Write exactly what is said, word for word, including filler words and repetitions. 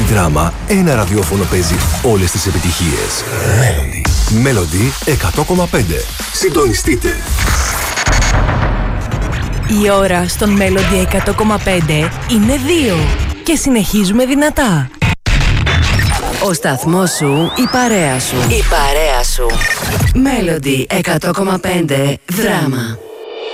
Δράμα, ένα ραδιόφωνο παίζει όλες τις επιτυχίες. Melody. Melody εκατό κόμμα πέντε. Συντονιστείτε. Η ώρα στον Melody εκατό κόμμα πέντε είναι δύο και συνεχίζουμε δυνατά. Ο σταθμός σου, η παρέα σου. Η παρέα σου. Melody εκατό κόμμα πέντε Δράμα.